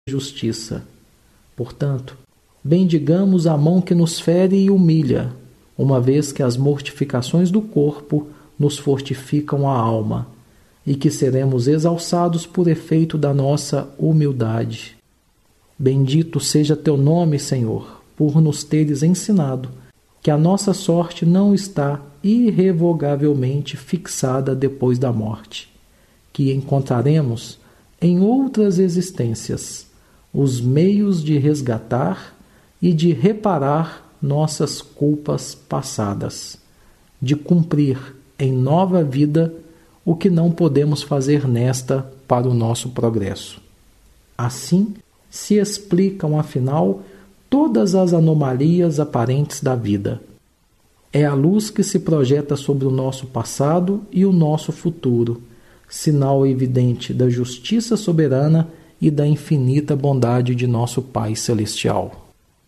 justiça. Portanto, bendigamos a mão que nos fere e humilha, uma vez que as mortificações do corpo nos fortificam a alma, e que seremos exalçados por efeito da nossa humildade. Bendito seja teu nome, Senhor, por nos teres ensinado que a nossa sorte não está irrevogavelmente fixada depois da morte, que encontraremos em outras existências os meios de resgatar e de reparar nossas culpas passadas, de cumprir em nova vida o que não podemos fazer nesta para o nosso progresso. Assim se explicam, afinal, todas as anomalias aparentes da vida. É a luz que se projeta sobre o nosso passado e o nosso futuro, sinal evidente da justiça soberana e da infinita bondade de nosso Pai Celestial.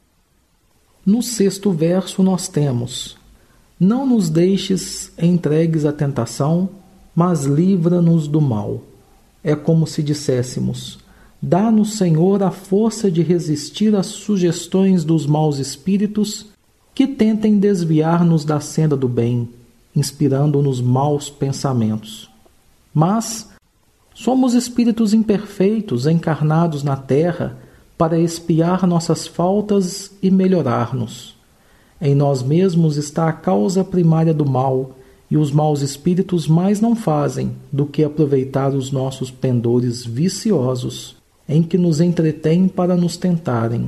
No 6º verso nós temos: não nos deixes entregues à tentação, mas livra-nos do mal. É como se disséssemos: dá-nos, Senhor, a força de resistir às sugestões dos maus espíritos que tentem desviar-nos da senda do bem, inspirando-nos maus pensamentos. Mas somos espíritos imperfeitos encarnados na terra para expiar nossas faltas e melhorar-nos. Em nós mesmos está a causa primária do mal, e os maus espíritos mais não fazem do que aproveitar os nossos pendores viciosos, em que nos entretêm para nos tentarem.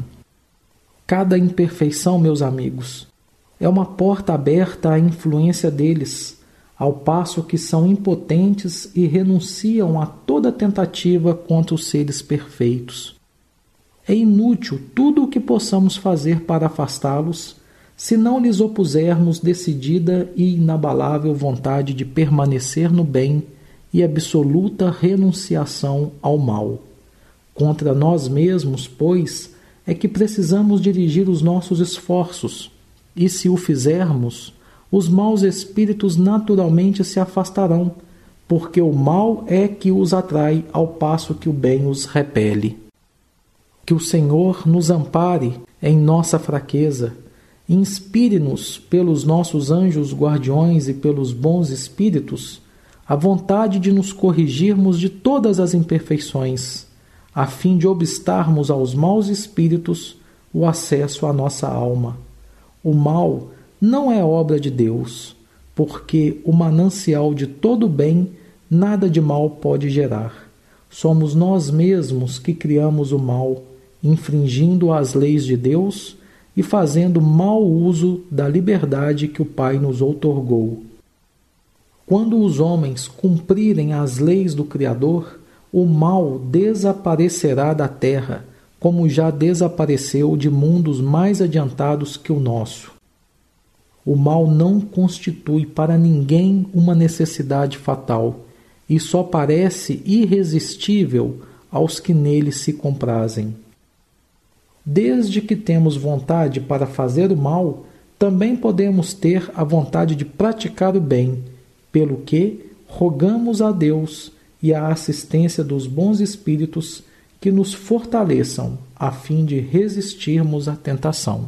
Cada imperfeição, meus amigos, é uma porta aberta à influência deles, ao passo que são impotentes e renunciam a toda tentativa contra os seres perfeitos. É inútil tudo o que possamos fazer para afastá-los, se não lhes opusermos decidida e inabalável vontade de permanecer no bem e absoluta renunciação ao mal. Contra nós mesmos, pois, é que precisamos dirigir os nossos esforços, e se o fizermos, os maus espíritos naturalmente se afastarão, porque o mal é que os atrai ao passo que o bem os repele. Que o Senhor nos ampare em nossa fraqueza, inspire-nos pelos nossos anjos guardiões e pelos bons espíritos a vontade de nos corrigirmos de todas as imperfeições, a fim de obstarmos aos maus espíritos o acesso à nossa alma. O mal não é obra de Deus, porque o manancial de todo bem nada de mal pode gerar. Somos nós mesmos que criamos o mal, infringindo as leis de Deus e fazendo mau uso da liberdade que o Pai nos outorgou. Quando os homens cumprirem as leis do Criador, o mal desaparecerá da terra, como já desapareceu de mundos mais adiantados que o nosso. O mal não constitui para ninguém uma necessidade fatal e só parece irresistível aos que nele se comprazem. Desde que temos vontade para fazer o mal, também podemos ter a vontade de praticar o bem, pelo que rogamos a Deus e a assistência dos bons espíritos que nos fortaleçam a fim de resistirmos à tentação.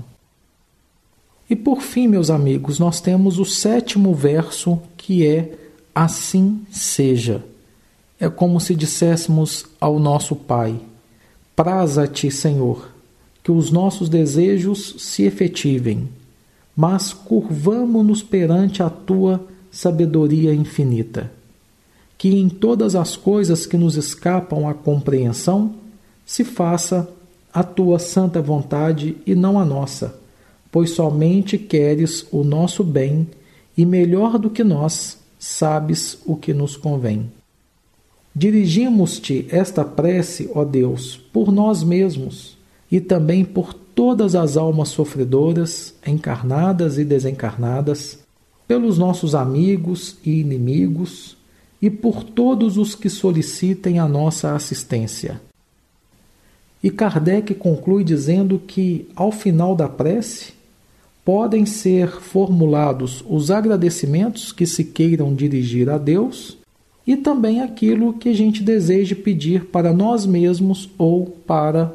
E por fim, meus amigos, nós temos o 7º verso, que é: assim seja. É como se disséssemos ao nosso Pai: praza-te, Senhor, que os nossos desejos se efetivem, mas curvamo-nos perante a tua sabedoria infinita. Que em todas as coisas que nos escapam à compreensão se faça a tua santa vontade e não a nossa, pois somente queres o nosso bem e, melhor do que nós, sabes o que nos convém. Dirigimos-te esta prece, ó Deus, por nós mesmos e também por todas as almas sofredoras, encarnadas e desencarnadas, pelos nossos amigos e inimigos e por todos os que solicitem a nossa assistência. E Kardec conclui dizendo que, ao final da prece, podem ser formulados os agradecimentos que se queiram dirigir a Deus e também aquilo que a gente deseje pedir para nós mesmos ou para